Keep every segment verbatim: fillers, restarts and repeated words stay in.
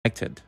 connected.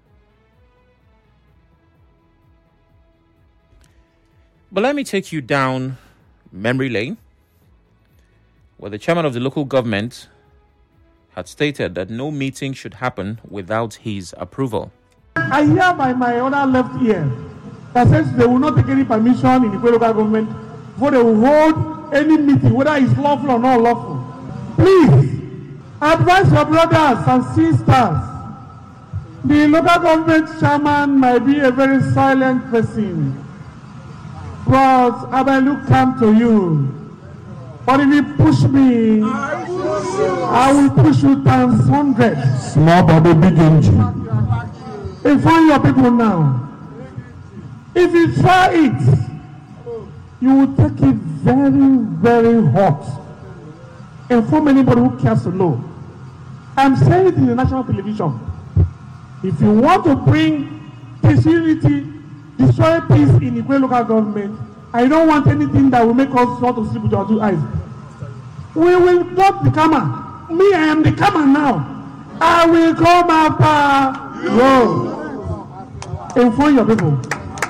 But let me take you down memory lane, where the chairman of the local government had stated that no meeting should happen without his approval. I hear by my other left ear that says they will not take any permission in the local government before they will hold any meeting, whether it's lawful or not lawful. Please advise your brothers and sisters. The local government chairman might be a very silent person, but I may look calm to you. But if you push me, I will push you times hundred. Small body, big engine. Inform your people now. If you try it, you will take it very, very hot. Inform anybody who cares to know. I'm saying it in the national television. If you want to bring peace, unity, destroy peace in the local government, I don't want anything that will make us want to sleep with our two eyes. We will not be calmer. Me, I am the calmer now. I will come after you. Inform your people.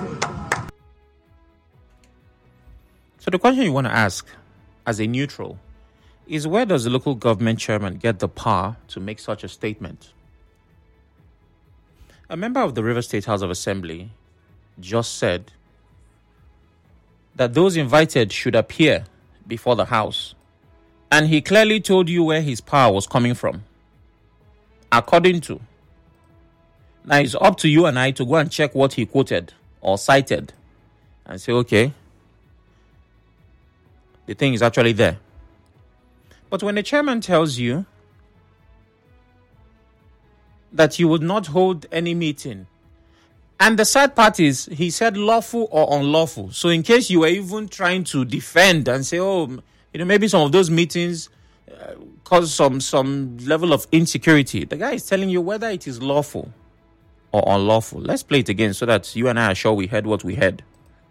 So the question you want to ask, as a neutral, is where does the local government chairman get the power to make such a statement? A member of the Rivers State House of Assembly just said that those invited should appear before the House. And he clearly told you where his power was coming from. According to. Now it's up to you and I to go and check what he quoted or cited and say, okay, the thing is actually there. But when the chairman tells you that you would not hold any meeting, and the sad part is, he said lawful or unlawful. So in case you were even trying to defend and say, oh, you know, maybe some of those meetings uh, cause some, some level of insecurity, the guy is telling you whether it is lawful or unlawful. Let's play it again so that you and I are sure we heard what we heard.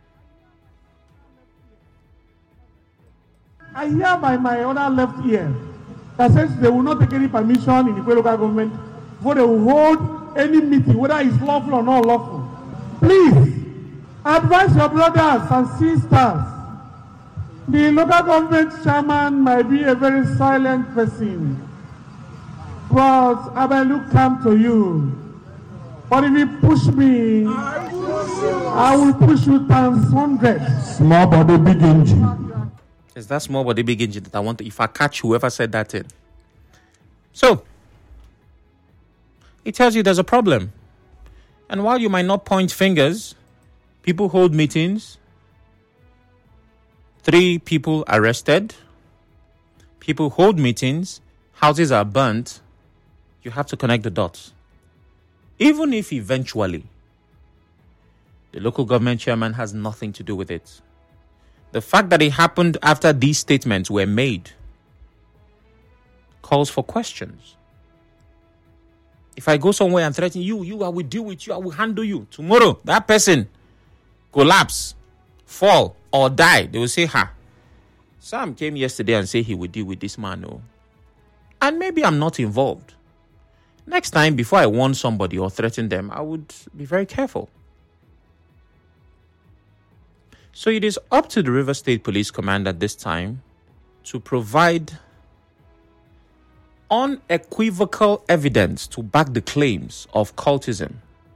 I hear by my other left ear that says they will not take any permission in the local government before they will hold any meeting, whether it's lawful or not lawful. Please advise your brothers and sisters. The local government chairman might be a very silent person, but I may look calm to you. But if you push me, I will push you times hundred. Small body, big engine. It's that small body, big engine that I want to, if I catch whoever said that in. So, it tells you there's a problem. And while you might not point fingers, people hold meetings. Three people arrested. People hold meetings. Houses are burnt. You have to connect the dots. Even if eventually the local government chairman has nothing to do with it. The fact that it happened after these statements were made calls for questions. If I go somewhere and threaten you, you, I will deal with you, I will handle you. Tomorrow, that person collapse, fall, or die. They will say, ha, Sam came yesterday and said he would deal with this man. Oh. And maybe I'm not involved. Next time, before I warn somebody or threaten them, I would be very careful. So it is up to the Rivers State Police Command at this time to provide unequivocal evidence to back the claims of cultism.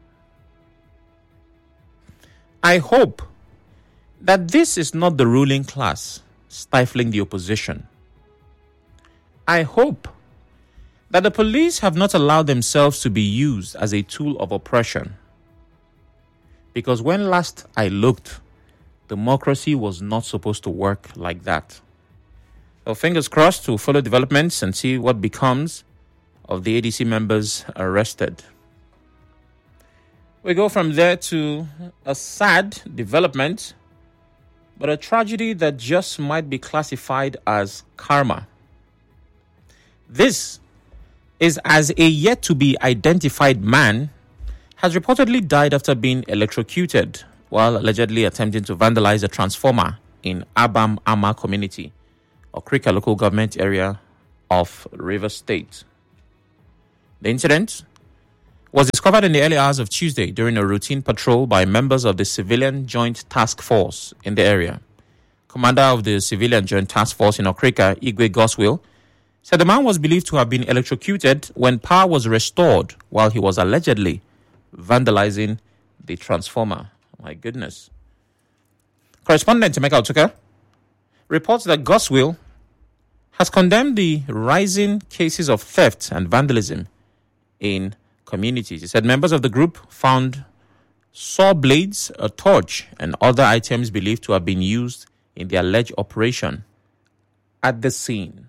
I hope that this is not the ruling class stifling the opposition. I hope that the police have not allowed themselves to be used as a tool of oppression. Because when last I looked, democracy was not supposed to work like that. So fingers crossed to follow developments and see what becomes of the A D C members arrested. We go from there to a sad development, but a tragedy that just might be classified as karma. This is as a yet-to-be-identified man has reportedly died after being electrocuted while allegedly attempting to vandalize a transformer in Abam Ama community, or Krika local government area of Rivers State. The incident was discovered in the early hours of Tuesday during a routine patrol by members of the Civilian Joint Task Force in the area. Commander of the Civilian Joint Task Force in Okrika, Igwe Goswill, said the man was believed to have been electrocuted when power was restored while he was allegedly vandalizing the transformer. My goodness. Correspondent Emeka Otuka reports that Goswill has condemned the rising cases of theft and vandalism in communities. He said members of the group found saw blades, a torch, and other items believed to have been used in the alleged operation at the scene.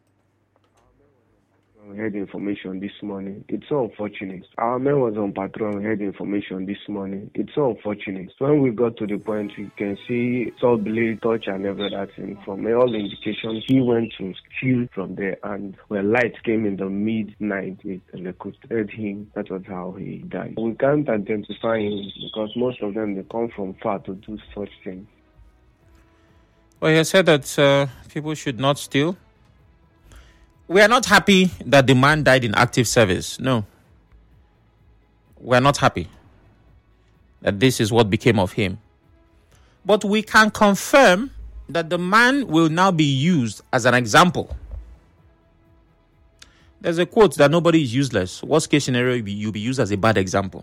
We heard information this morning. It's so unfortunate. Our man was on patrol and heard information this morning. It's so unfortunate. When we got to the point, we can see saw blade, touch, and everything. From all indications, he went to steal from there. And when light came in the midnight, it electrocuted him. That was how he died. We can't identify him because most of them, they come from far to do such things. Well, he said that uh, people should not steal. We are not happy that the man died in active service. No. We are not happy that this is what became of him. But we can confirm that the man will now be used as an example. There's a quote that nobody is useless. Worst case scenario, you'll be used as a bad example.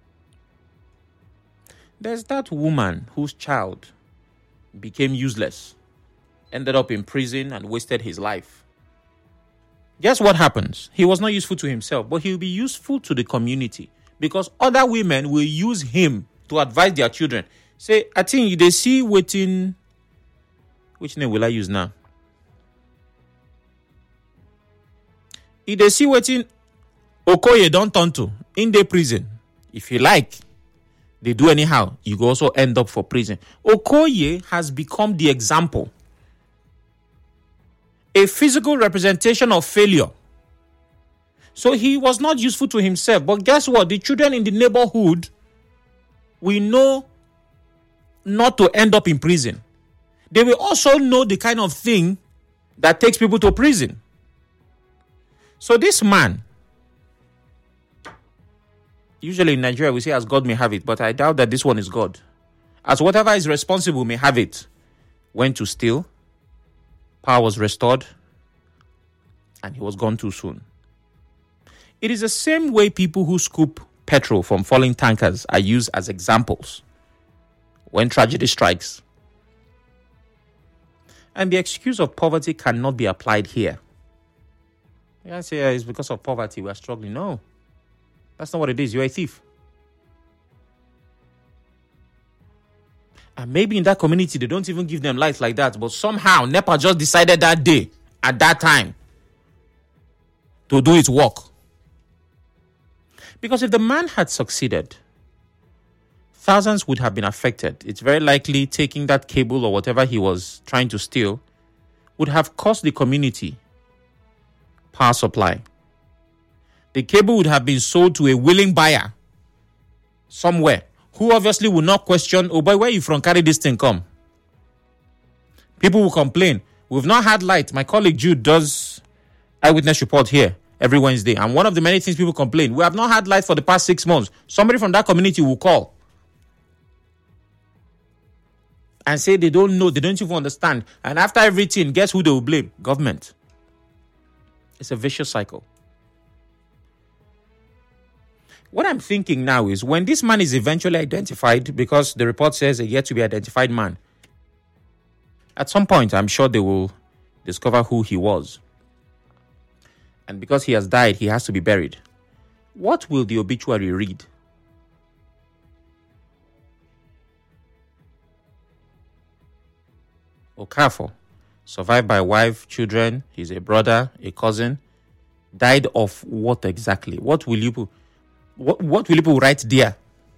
There's that woman whose child became useless, ended up in prison and wasted his life. Guess what happens? He was not useful to himself, but he will be useful to the community because other women will use him to advise their children. Say, I think they see waiting. Which name will I use now? If they see waiting, Okoye don't turn to in the prison. If you like, they do anyhow. You go also end up for prison. Okoye has become the example. A physical representation of failure. So he was not useful to himself. But guess what? The children in the neighborhood, we know not to end up in prison. They will also know the kind of thing that takes people to prison. So this man, usually in Nigeria we say as God may have it, but I doubt that this one is God. As whatever is responsible may have it, went to steal. Power was restored, and he was gone too soon. It is the same way people who scoop petrol from falling tankers are used as examples when tragedy strikes. And the excuse of poverty cannot be applied here. You can't say uh, it's because of poverty we are struggling. No, that's not what it is. You're a thief. And maybe in that community, they don't even give them lights like that. But somehow, NEPA just decided that day, at that time, to do its work. Because if the man had succeeded, thousands would have been affected. It's very likely taking that cable or whatever he was trying to steal would have cost the community power supply. The cable would have been sold to a willing buyer somewhere, who obviously will not question, oh boy, where you from? Carry this thing, come. People will complain. We've not had light. My colleague Jude does eyewitness report here every Wednesday. And one of the many things people complain, we have not had light for the past six months. Somebody from that community will call and say they don't know, they don't even understand. And after everything, guess who they will blame? Government. It's a vicious cycle. What I'm thinking now is when this man is eventually identified, because the report says a yet to be identified man, at some point, I'm sure they will discover who he was. And because he has died, he has to be buried. What will the obituary read? Okafor, survived by wife, children, he's a brother, a cousin, died of what exactly? What will you put? What, what will people write there?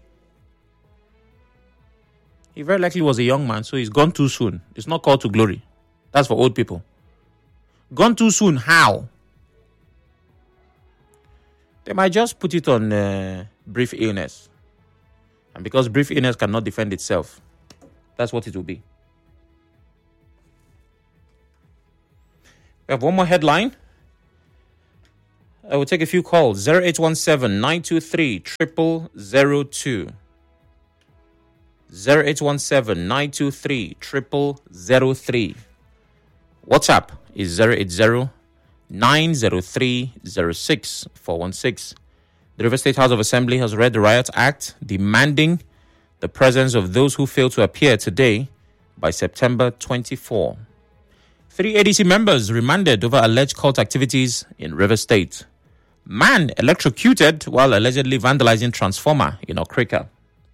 He very likely was a young man, so he's gone too soon. It's not called to glory. That's for old people. Gone too soon, how? They might just put it on uh, brief illness. And because brief illness cannot defend itself, that's what it will be. We have one more headline. I will take a few calls. zero eight one seven, nine two three, zero zero zero two. zero eight one seven, nine two three, zero zero zero three. WhatsApp is zero eight zero, nine zero three, zero six four one six. The River State House of Assembly has read the Riot Act, demanding the presence of those who fail to appear today by September twenty-fourth. Three A D C members remanded over alleged cult activities in River State. Man electrocuted while allegedly vandalizing transformer in Okrika.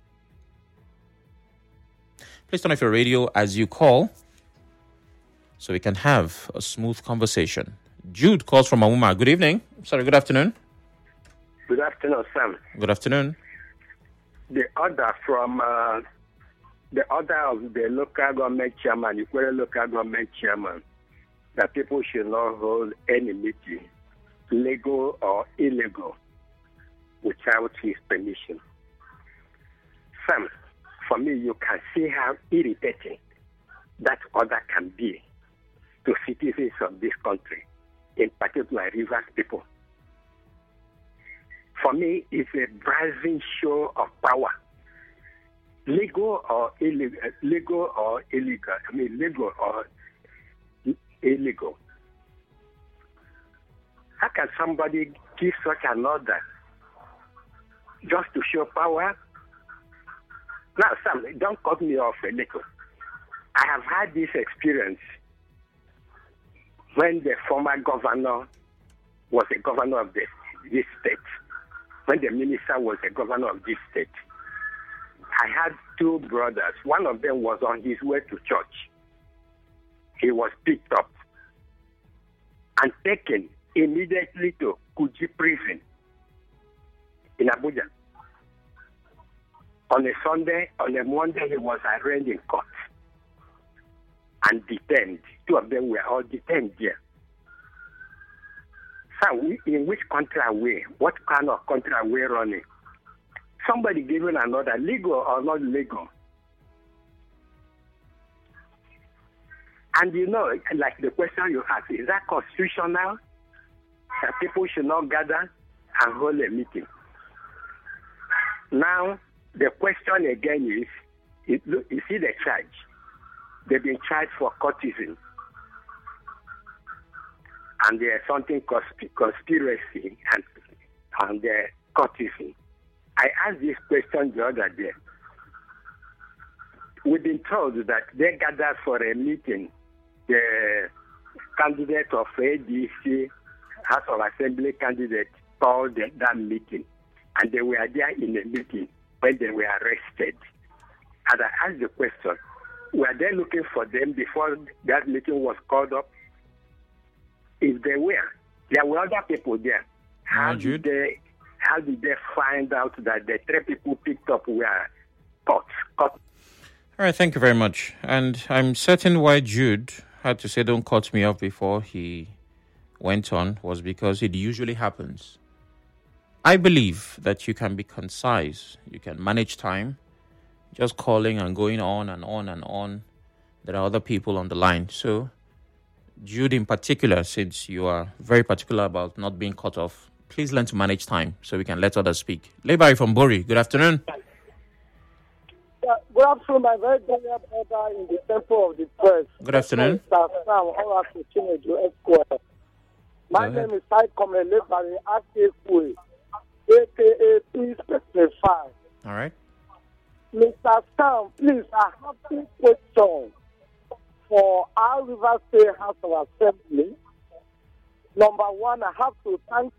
Please turn off your radio as you call so we can have a smooth conversation. Jude calls from Amuma. Good evening. Sorry, good afternoon. Good afternoon, Sam. Good afternoon. The order from uh, the order of the local government chairman, the Ikwere local government chairman, that people should not hold any meeting, legal or illegal, without his permission. Sam, for me, you can see how irritating that order can be to citizens of this country, in particular Rivers people. For me, it's a brazen show of power, legal or illegal, legal or illegal. I mean, legal or illegal. How can somebody give such an order just to show power? Now, Sam, don't cut me off a little. I have had this experience when the former governor was a governor of this, this state, when the minister was a governor of this state. I had two brothers. One of them was on his way to church. He was picked up and taken immediately to Kuji prison in Abuja. On a Sunday, on a Monday, he was arraigned in court and detained. Two of them were all detained there. So, in which country are we? What kind of country are we running? Somebody giving an order, legal or not legal? And you know, like the question you asked, is that constitutional? That people should not gather and hold a meeting. Now, the question again is, is, you see the charge? They've been charged for courtesan. And there's something consp- conspiracy and, and the courtesan. I asked this question the other day. We've been told that they gathered for a meeting, the candidate of A D C, House of Assembly candidate, called the, that meeting. And they were there in a meeting when they were arrested. And I asked the question, were they looking for them before that meeting was called up? If they were, there were other people there. How did they, how did they find out that the three people picked up were caught? caught? All right, thank you very much. And I'm certain why Jude had to say don't cut me off before he went on was because it usually happens. I believe that you can be concise. You can manage time. Just calling and going on and on and on. There are other people on the line. So, Jude in particular, since you are very particular about not being cut off, please learn to manage time so we can let others speak. Lebari from Bori, good afternoon. Yeah, good afternoon, my very dear brother in the temple of the press. Good afternoon. My name is Saikom Lebari Akekwe, a k a. Peace Specify. All right. Mister Sam, please, I have two questions for our River State House of Assembly. Number one, I have to thank.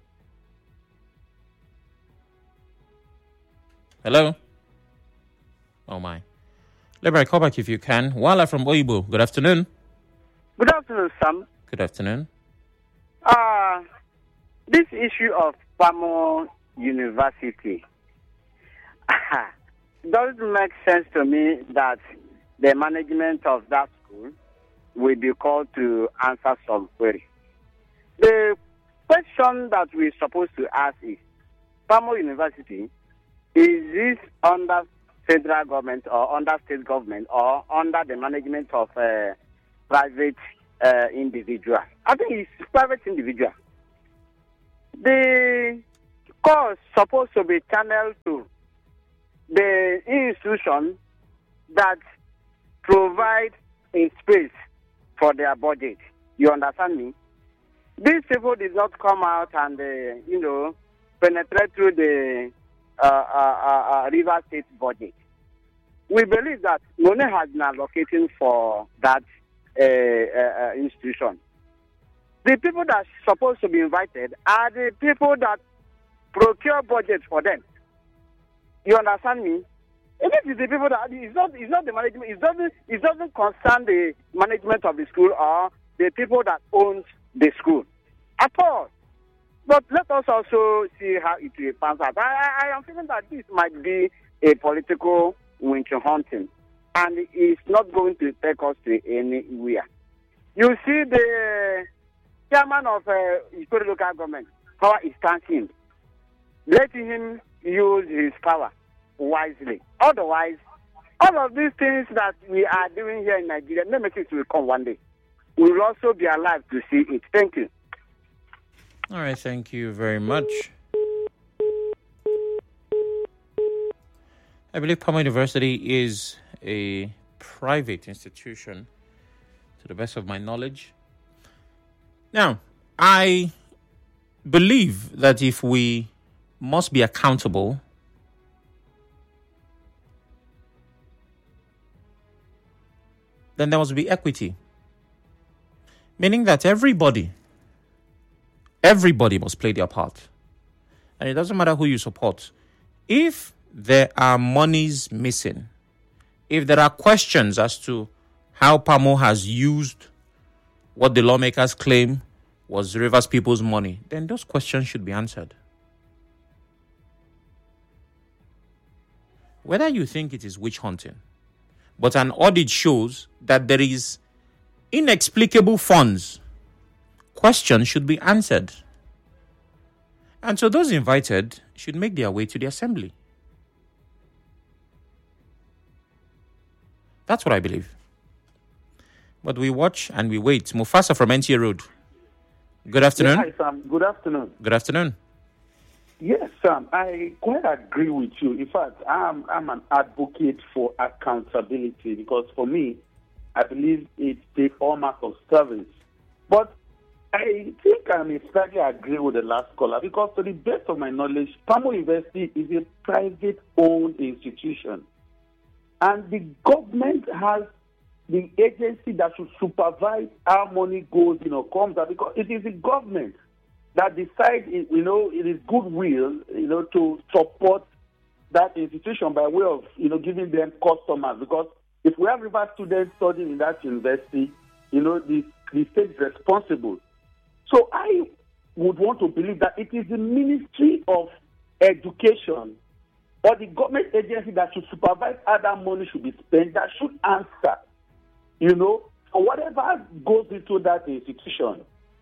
Hello? Oh, my. Lebari, call back if you can. Wala from Oibo, good afternoon. Good afternoon, Sam. Good afternoon. Uh, this issue of Pamo University doesn't make sense to me that the management of that school will be called to answer some query. The question that we're supposed to ask is, Pamo University, is this under federal government or under state government or under the management of a private uh, individual? I think it's private individual. the cost supposed to be channeled to the institution that provide a space for their budget. You understand me? These people did not come out and, uh, you know, penetrate through the uh, uh, uh, River State budget. We believe that money has been allocated for that uh, uh, institution. The people that are supposed to be invited are the people that procure budget for them. You understand me? It is the people that it's not it's not the management. It doesn't it doesn't concern the management of the school or the people that owns the school at all. But let us also see how it will pan out. I, I, I am feeling that this might be a political winter hunting, and it's not going to take us to anywhere. You see the chairman of uh, Ikore local government, power is standing. Let him use his power wisely. Otherwise, all of these things that we are doing here in Nigeria, no message will come one day. We will also be alive to see it. Thank you. All right, thank you very much. I believe Palmer University is a private institution, to the best of my knowledge. Now, I believe that if we must be accountable, then there must be equity. Meaning that everybody, everybody must play their part. And it doesn't matter who you support. If there are monies missing, if there are questions as to how P A M O has used what the lawmakers claim was Rivers people's money, then those questions should be answered. Whether you think it is witch hunting, but an audit shows that there is inexplicable funds, questions should be answered. And so those invited should make their way to the assembly. That's what I believe. But we watch and we wait. Mufasa from N T A Road. Good afternoon. Yes, hi, Sam. Good afternoon. Good afternoon. Yes, Sam. I quite agree with you. In fact, I'm I'm an advocate for accountability because for me, I believe it's the hallmark of service. But I think I'm slightly agree with the last caller because to the best of my knowledge, P A M O University is a private-owned institution. And the government has the agency that should supervise how money goes, you know, comes out because it is the government that decides, you know, it is goodwill, you know, to support that institution by way of, you know, giving them customers. Because if we have River students studying in that university, you know, the, the state is responsible. So I would want to believe that it is the Ministry of Education or the government agency that should supervise how that money should be spent, that should answer, you know, for whatever goes into that institution.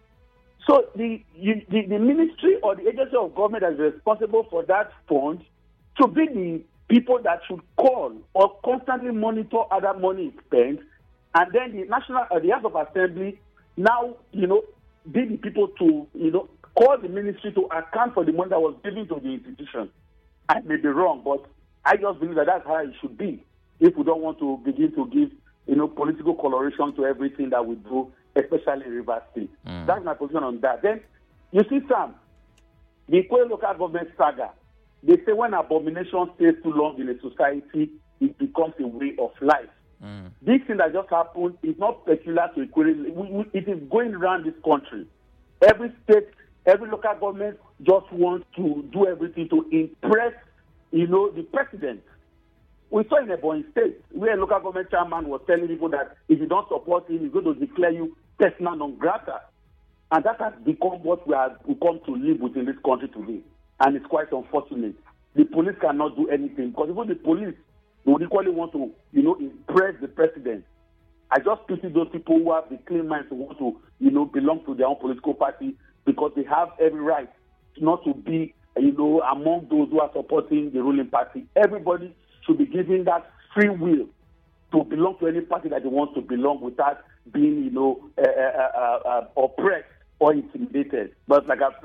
So the, you, the the ministry or the agency of government that is responsible for that fund should be the people that should call or constantly monitor how that money is spent, and then the national, uh, the House of Assembly now, you know, be the people to, you know, call the ministry to account for the money that was given to the institution. I may be wrong, but I just believe that that's how it should be. If we don't want to begin to give, you know, political coloration to everything that we do, especially in River State. Mm. That's my position on that. Then, you see, Sam, the Ikore local government saga, they say when abomination stays too long in a society, it becomes a way of life. Mm. This thing that just happened is not peculiar to Ikore. It is going around this country. Every state, every local government just wants to do everything to impress, you know, the president. We saw in Ebonyi State, where a local government chairman was telling people that if you don't support him, he's going to declare you persona non grata. And that has become what we have become to live with in this country today. And it's quite unfortunate. The police cannot do anything because even the police would equally want to, you know, impress the president. I just pity those people who have the clean minds to want to, you know, belong to their own political party because they have every right not to be, you know, among those who are supporting the ruling party. Everybody should be given that free will to belong to any party that they want to belong without being, you know, uh, uh, uh, uh, oppressed or intimidated. But like I said,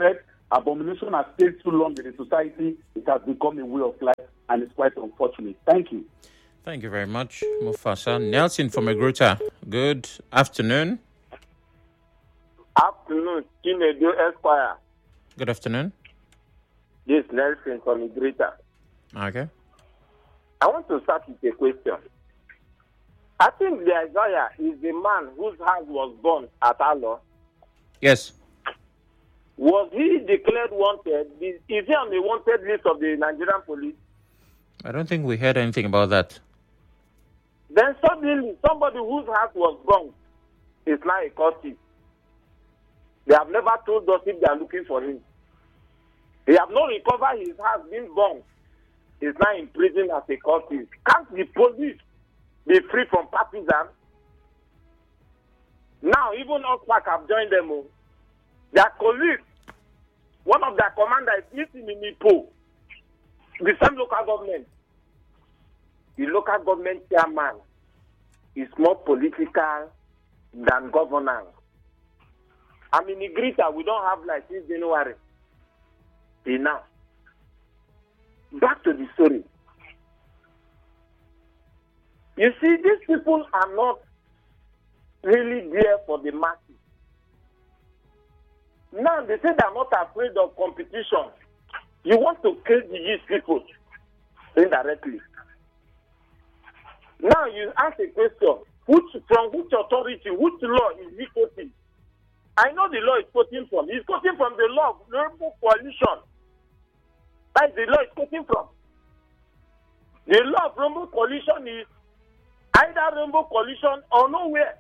Abomination has stayed too long in the society. It has become a way of life, and it's quite unfortunate. Thank you. Thank you very much, Mufasa. Nelson from Agruta, good afternoon. Afternoon, Chinedu Esquire. Good afternoon. This is Nelson from Agruta. Okay. I want to start with a question. I think the Isaiah is the man whose house was burned at Allah. Yes. Was he declared wanted? Is he on the wanted list of the Nigerian police? I don't think we heard anything about that. Then suddenly, somebody whose house was burned is now a cultist. They have never told us if they are looking for him. They have not recovered his house being burned. He's now in prison as a cultist. Can't the police be free from partisans? Now, even Ospak have joined them. Oh. Their colleagues, one of their commanders is in Nipo, the same local government. The local government chairman is more political than governance. I mean, in Greta, we don't have like since January. Enough. Back to the story. You see, these people are not really there for the masses. Now they say they're not afraid of competition. You want to kill these people indirectly. Now you ask a question, which from which authority, which law is he quoting? I know the law is quoting from. He's quoting from the law of Rainbow Coalition. That is the law he's quoting from. The law of Rainbow Coalition is either Rainbow Coalition or nowhere.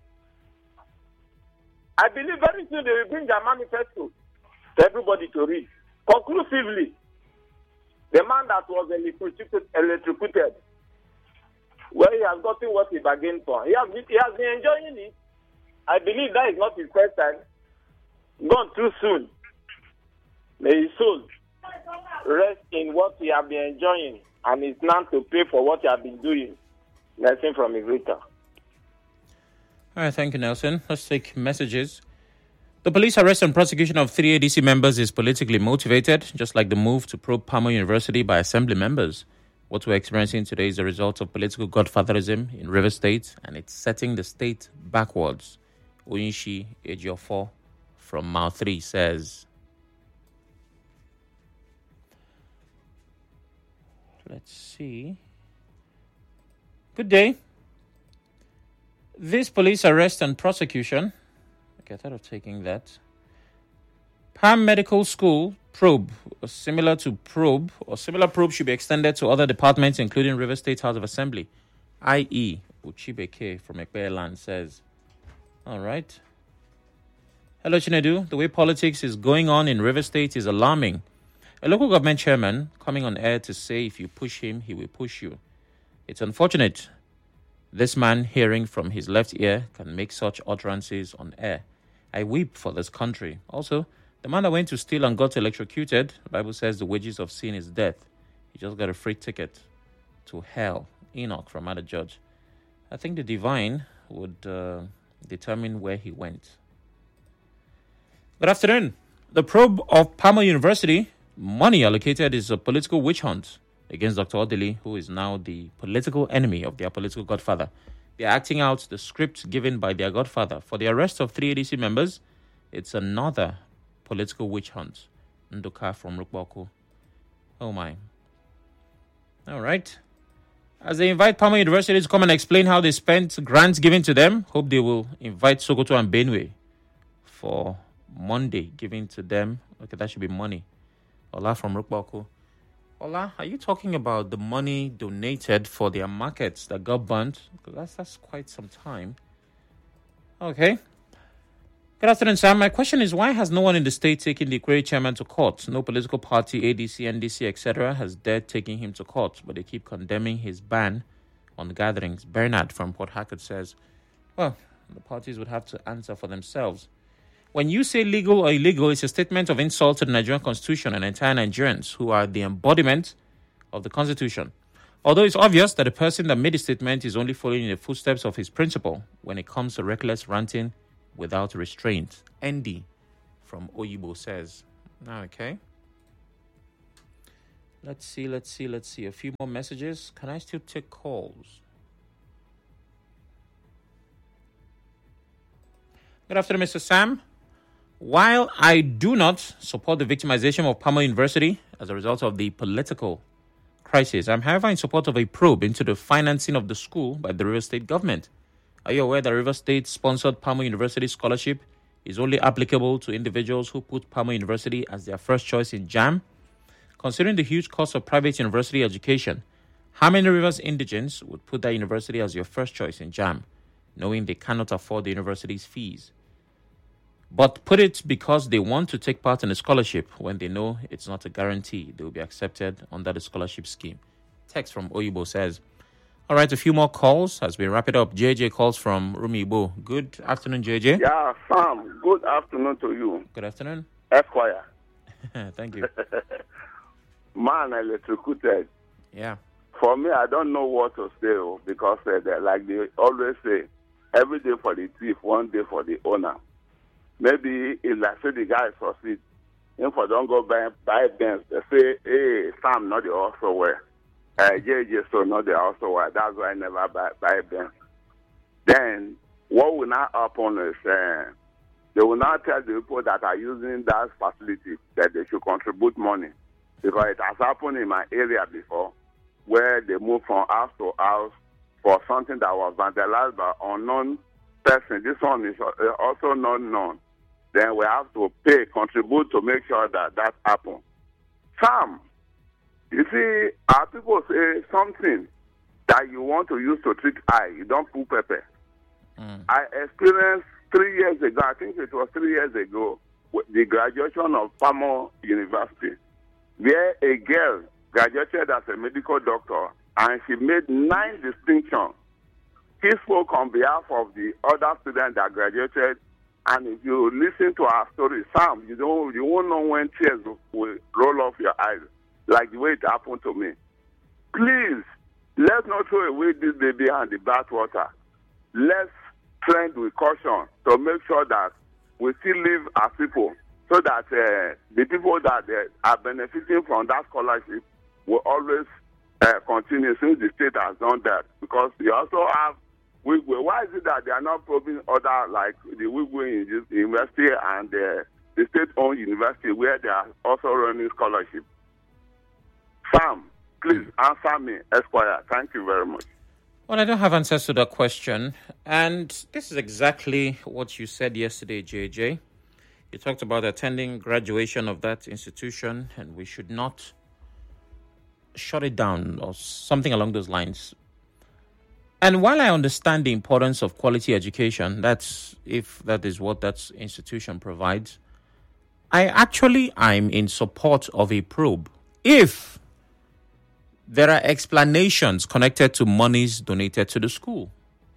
I believe very soon they will bring their manifesto to everybody to read. Conclusively, the man that was electrocuted, well, he has gotten what he bargained for. He has, been, he has been enjoying it. I believe that is not his first time. Gone too soon. May his soul rest in what he has been enjoying and is now to pay for what he has been doing. Nelson from Igrita. All right, thank you, Nelson. Let's take messages. The police arrest and prosecution of three A D C members is politically motivated, just like the move to probe Palmer University by assembly members. What we're experiencing today is a result of political godfatherism in River State, and it's setting the state backwards. Oyinshi Ejiofor from Mile three says, let's see. Good day. This police arrest and prosecution, okay, I thought of taking that. Palm Medical School probe, or similar to probe, or similar probe should be extended to other departments, including River State House of Assembly. that is, Uchibeke from Ekpeland says, all right. Hello, Chinedu. The way politics is going on in River State is alarming. A local government chairman coming on air to say if you push him, he will push you. It's unfortunate. This man, hearing from his left ear, can make such utterances on air. I weep for this country. Also, the man that went to steal and got electrocuted, the Bible says the wages of sin is death. He just got a free ticket to hell. Enoch from Ada Judge. I think the divine would uh, determine where he went. Good afternoon. The probe of Palmer University, money allocated is a political witch hunt against Doctor Odili, who is now the political enemy of their political godfather. They are acting out the script given by their godfather. For the arrest of three A D C members, it's another political witch hunt. Ndoka from Rukboko. Oh my. All right. As they invite Palmer University to come and explain how they spent grants given to them, hope they will invite Sokoto and Benue for Monday given to them. Okay, that should be money. Ola from Rukboko. Ola, are you talking about the money donated for their markets that got burnt? Because that's, that's quite some time. Okay. Good afternoon, Sam. My question is, why has no one in the state taken the Equerry chairman to court? No political party, A D C, N D C, et cetera has dared taking him to court, but they keep condemning his ban on gatherings. Bernard from Port Harcourt says, well, the parties would have to answer for themselves. When you say legal or illegal, it's a statement of insult to the Nigerian Constitution and entire Nigerians who are the embodiment of the Constitution. Although it's obvious that the person that made the statement is only following in the footsteps of his principal when it comes to reckless ranting without restraint. Andy from Oyibo says, Okay. Let's see, let's see, let's see. A few more messages. Can I still take calls? Good afternoon, Mister Sam. While I do not support the victimization of Palmer University as a result of the political crisis, I'm however in support of a probe into the financing of the school by the Rivers State government. Are you aware that Rivers State-sponsored Palmer University scholarship is only applicable to individuals who put Palmer University as their first choice in JAMB? Considering the huge cost of private university education, how many Rivers indigents would put that university as your first choice in JAMB, knowing they cannot afford the university's fees, but put it because they want to take part in a scholarship when they know it's not a guarantee they will be accepted under the scholarship scheme? Text from Oyibo says, all right, a few more calls as we wrap it up. J J calls from Rumibo. Good afternoon, J J. Yeah, Sam, good afternoon to you. Good afternoon. Esquire. Thank you. Man electrocuted. Yeah. For me, I don't know what to say oh, because uh, they, like they always say, every day for the thief, one day for the owner. Maybe if I say the guy succeed, if I don't go buy, buy Benz, they say, hey, Sam, not the also wear. Uh, J J, so not the also wear. That's why I never buy, buy Benz. Then, what will not happen is, uh, they will not tell the people that are using that facility that they should contribute money. Because it has happened in my area before, where they move from house to house for something that was vandalized by unknown person. This one is also not known. Then we have to pay, contribute to make sure that that happens. Sam, you see, our people say something that you want to use to treat eye, you don't put pepper. Mm. I experienced three years ago, I think it was three years ago, the graduation of Palmer University, where a girl graduated as a medical doctor and she made nine distinctions. He spoke on behalf of the other students that graduated, and if you listen to our story, Sam, you don't, you won't know when tears will roll off your eyes, like the way it happened to me. Please, let's not throw away this baby and the bathwater. Let's trend with caution to make sure that we still live as people, so that uh, the people that uh, are benefiting from that scholarship will always uh, continue since the state has done that. Because we also have Wigwe. Why is it that they are not probing other, like the Wigwe University and uh, the state-owned university where they are also running scholarship? Sam, please answer me, Esquire. Thank you very much. Well, I don't have answers to that question. And this is exactly what you said yesterday, J J. You talked about attending graduation of that institution, and we should not shut it down or something along those lines. And while I understand the importance of quality education, that's if that is what that institution provides, I actually am in support of a probe. If there are explanations connected to monies donated to the school.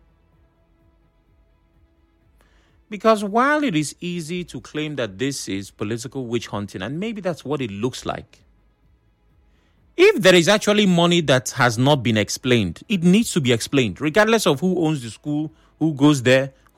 Because while it is easy to claim that this is political witch hunting, and maybe that's what it looks like, if there is actually money that has not been explained, it needs to be explained, regardless of who owns the school, who goes there,